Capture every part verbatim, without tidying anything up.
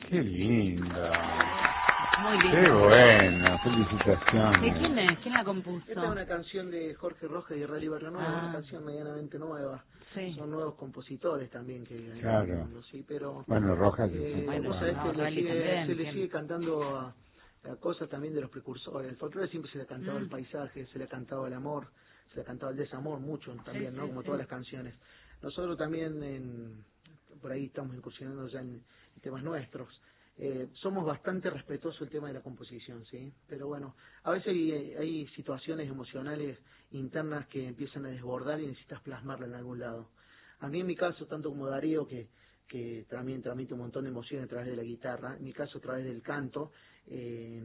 Qué lindo. Muy lindo. Qué bueno, felicitaciones. ¿De quién es? ¿Quién la compuso? Esta es una canción de Jorge Rojas y Rally Barrio Nuevo, Ah. una canción medianamente nueva. Sí. Son nuevos compositores también que hay Claro. en el mundo, sí, pero Bueno, Rojas eh, es un Bueno, vos poco sabés no, que le Rally sigue, también, se le bien. sigue cantando a, a cosas también de los precursores. El folclore siempre se le ha cantado Mm. el paisaje, se le ha cantado el amor, se le ha cantado el desamor mucho también, Sí, ¿no? sí, Como sí. todas las canciones. Nosotros también en, por ahí estamos incursionando ya en temas nuestros. Eh, somos bastante respetuosos del tema de la composición, ¿sí? Pero bueno, a veces hay, hay situaciones emocionales internas que empiezan a desbordar y necesitas plasmarla en algún lado. A mí en mi caso, tanto como Darío, que, que también transmite un montón de emociones a través de la guitarra, en mi caso a través del canto, eh,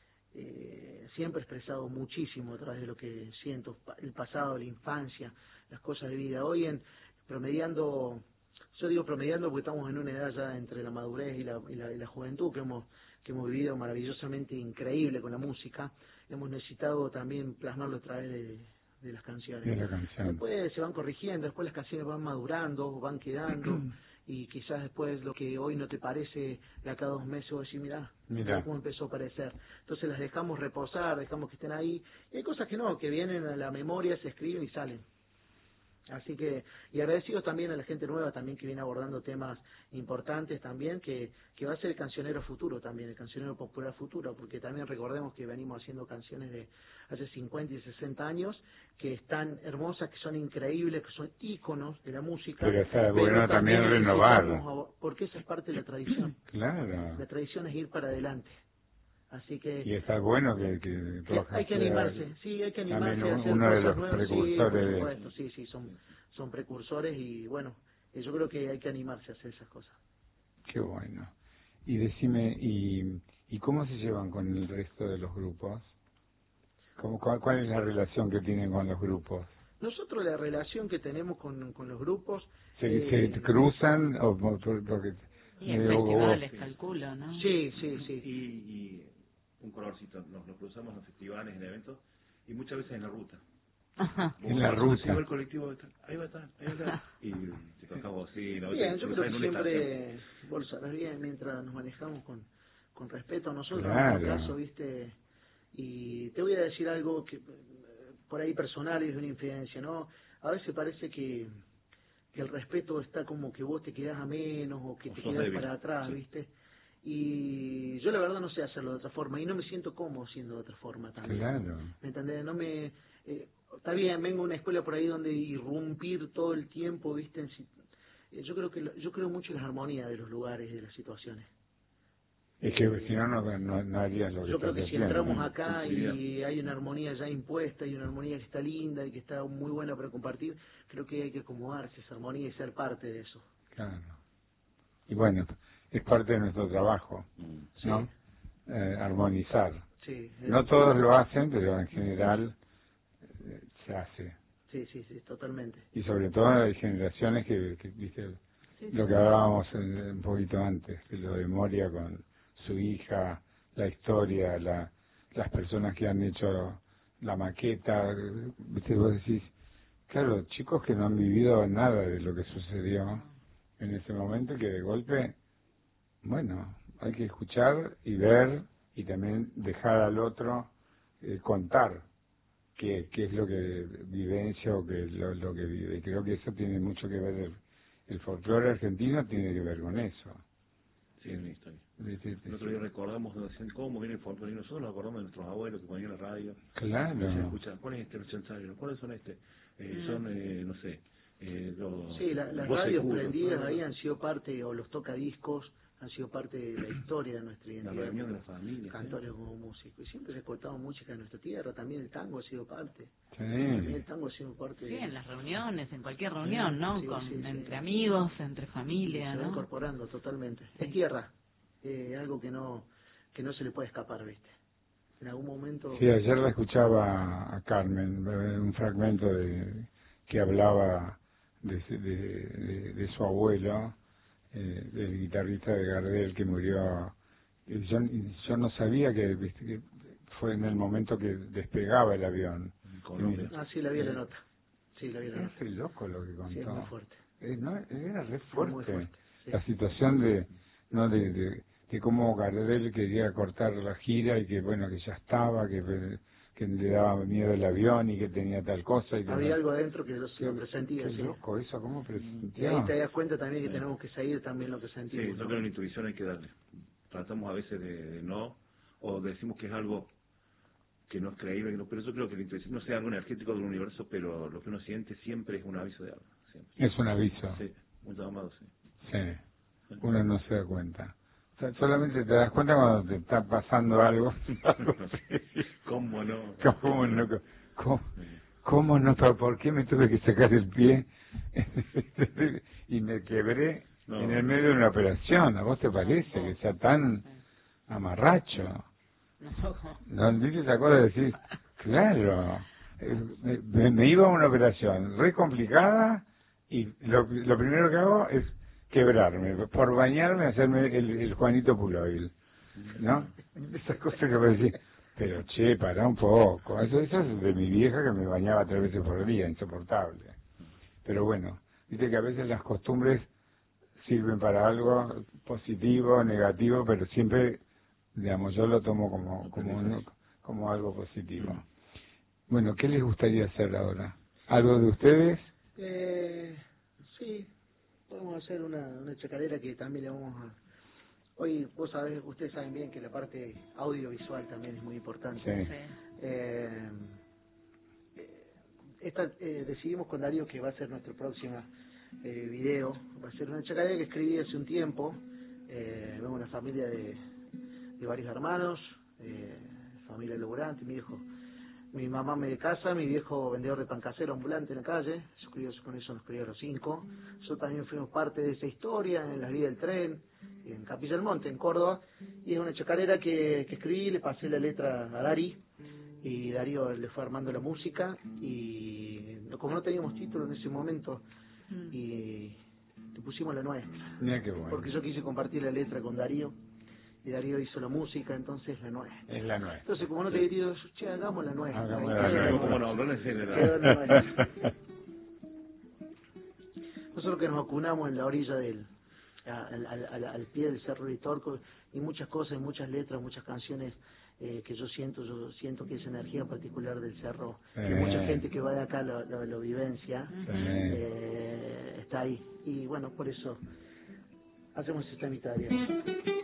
eh, siempre he expresado muchísimo a través de lo que siento, el pasado, la infancia, las cosas de vida. Hoy en promediando... Yo digo promediando porque estamos en una edad ya entre la madurez y la, y la, y la juventud que hemos que hemos vivido maravillosamente increíble con la música. Hemos necesitado también plasmarlo a través de, de las canciones. de la canción. Después se van corrigiendo, después las canciones van madurando, van quedando, y quizás después lo que hoy no te parece, de acá a dos meses vos decís, mirá, Mirá. mirá cómo empezó a parecer. Entonces las dejamos reposar, dejamos que estén ahí. Y hay cosas que no, que vienen a la memoria, se escriben y salen. Así que, y agradecidos también a la gente nueva también que viene abordando temas importantes también, que, que va a ser el cancionero futuro también, el cancionero popular futuro, porque también recordemos que venimos haciendo canciones de hace cincuenta y sesenta años, que están hermosas, que son increíbles, que son íconos de la música. Pero está bueno también necesitamos renovar. abo- porque esa es parte de la tradición. Claro. La tradición es ir para adelante. Así que Y está bueno que, que que Rojas hay que sea animarse, sí, hay que animarse también a hacer uno de cosas los nuevas, sí, precursores por de... supuesto, sí, sí, son, son precursores y bueno, eh, yo creo que hay que animarse a hacer esas cosas. Qué bueno. Y decime, ¿y, y cómo se llevan con el resto de los grupos? ¿Cómo, cuál, ¿Cuál es la relación que tienen con los grupos? Nosotros la relación que tenemos con, con los grupos... ¿Se, eh, se cruzan o por- porque Y en medio- festivales, calculo, ¿no? Sí, sí, sí. Y, y un colorcito, nos, nos cruzamos en festivales, en eventos, y muchas veces en la ruta. Ajá. En la Vos, ruta. si va el colectivo, está- ahí va a estar, ahí va a estar. Y te tocamos así, ¿no? Bien, Te yo cruzás creo que en una siempre, vos lo sabés bien, mientras nos manejamos con, con respeto a nosotros, Claro. en nuestro caso, viste, y te voy a decir algo que eh, por ahí personal es una infidencia, ¿no? A veces parece que, que el respeto está como que vos te quedás a menos o que O te sos quedás débil, para atrás, sí. viste. Y yo la verdad no sé hacerlo de otra forma y no me siento cómodo siendo de otra forma también. Claro. ¿Me entendés? No me... eh, está bien, vengo a una escuela por ahí donde irrumpir todo el tiempo, ¿viste? En si- eh, yo creo que lo- yo creo mucho en las armonías de los lugares y de las situaciones. Es que si no, no, no, no harías lo que Yo creo estás que si haciendo. entramos acá Flexibilidad. y hay una armonía ya impuesta y una armonía que está linda y que está muy buena para compartir, creo que hay que acomodarse esa armonía y ser parte de eso. Claro. Y bueno, es parte de nuestro trabajo, Mm. ¿no? Eh, armonizar. Sí, eh, No todos lo hacen, pero en general eh, se hace. sí, sí, sí, totalmente. Y sobre todo hay generaciones que, que viste, Sí, lo sí. que hablábamos en- un poquito antes, que lo de Moria con su hija, la historia, la, las personas que han hecho la maqueta, viste, vos decís, claro, chicos que no han vivido nada de lo que sucedió en ese momento, que de golpe, bueno, hay que escuchar y ver y también dejar al otro eh, contar qué, qué es lo que vivencia o qué es lo, lo que vive. Y creo que eso tiene mucho que ver, el, el folclore argentino tiene que ver con eso. Sí, es una historia. ¿Viste? El otro día recordamos, nos decían cómo viene el folclore, y nosotros nos acordamos de nuestros abuelos que ponían la radio. Claro. Se escucha, ¿cuál es este recensario? ¿Cuáles son este? Eh, Mm. Son, eh, no sé, eh, los... Sí, la- las voces radios curvas, prendidas ¿no? ahí han sido parte, o los tocadiscos, han sido parte de la historia de nuestra La identidad. reunión de la familia. Cantores como músicos. Y siempre se ha cortado música de nuestra tierra, también el tango ha sido parte. Sí. También el tango ha sido parte Sí, de... en las reuniones, en cualquier reunión, ¿no? Sí, Con, sí, sí. entre amigos, entre familia, se va ¿no? incorporando totalmente. Sí. Es tierra, eh, algo que no que no se le puede escapar, ¿viste? En algún momento... Sí, ayer la escuchaba a Carmen, eh, un fragmento de que hablaba de, de, de, de su abuelo, eh, del guitarrista de Gardel que murió. Y yo, yo no sabía que, viste, que fue en el momento que despegaba el avión. En Colombia. Ah, sí, la vi en la nota. Sí, la vi en la nota. Es loco lo que contó. Sí, es muy fuerte. Eh, no, era re Fue muy fuerte. fuerte, sí. La situación de, no de, de, de cómo Gardel quería cortar la gira y que bueno, que ya estaba, que, que le daba miedo el avión y que tenía tal cosa. Y que Había no, algo adentro que lo, lo presentía, qué sí. loco eso, ¿cómo Y presentía? ahí te das cuenta también que tenemos que seguir también lo que Sí, sentimos. yo ¿no? creo que la intuición hay que darle. Tratamos a veces de, de no, o decimos que es algo que no es creíble, que no, pero yo creo que la intuición no sea algo energético del universo, pero lo que uno siente siempre es un aviso de algo. Siempre. Es un aviso. Sí, un llamado, sí. Sí, uno no se da cuenta. O sea, solamente te das cuenta cuando te está pasando algo. ¿Cómo no? ¿Cómo no? ¿Cómo, cómo no? ¿Por qué me tuve que sacar el pie y me quebré no. en el medio de una operación? ¿A vos te parece que sea tan amarracho? No, ¿viste esa cosa de decir, claro, me, me iba a una operación re complicada y lo, lo primero que hago es quebrarme, por bañarme, hacerme el, el Juanito Puloil, ¿no? Esas cosas que me decís, pero che, pará un poco, eso, eso es de mi vieja que me bañaba tres veces por día, insoportable. Pero bueno, viste que a veces las costumbres sirven para algo positivo, negativo, pero siempre, digamos, yo lo tomo como, como, un, como algo positivo. Bueno, ¿qué les gustaría hacer ahora? ¿Algo de ustedes? Eh, sí. Podemos hacer una, una chacarera que también le vamos a... Hoy, vos sabés, ustedes saben bien que la parte audiovisual también es muy importante. Sí. Sí. Eh, esta, eh, decidimos con Darío que va a ser nuestro próximo eh, video. Va a ser una chacarera que escribí hace un tiempo. Eh, vemos una familia de, de varios hermanos, eh, familia laburante, mi hijo... Mi mamá me de casa, mi viejo vendedor de pan casero ambulante en la calle, yo crió, con eso nos crió a los cinco. Yo también fuimos parte de esa historia en las vías del tren, en Capilla del Monte, en Córdoba, y es una chacarera que, que escribí, le pasé la letra a Dari, y Darío le fue armando la música, y como no teníamos título en ese momento, y le pusimos la nuestra. Mira qué bueno. Porque yo quise compartir la letra con Darío, y Darío hizo la música, entonces la nuestra. Es la nuestra. Entonces, como no te diría, che, hagamos la nuestra. Hagamos Ahí la queda nuestra. ¿Cómo no? No necesito queda nada. la nuestra. Nosotros que nos vacunamos en la orilla del, al, al, al, al pie del Cerro de Torco, y muchas cosas, muchas letras, muchas canciones eh, que yo siento, yo siento que esa energía particular del cerro, que Sí. mucha gente que va de acá lo, lo, lo vivencia, Sí. eh, está ahí. Y bueno, por eso hacemos esta mitad.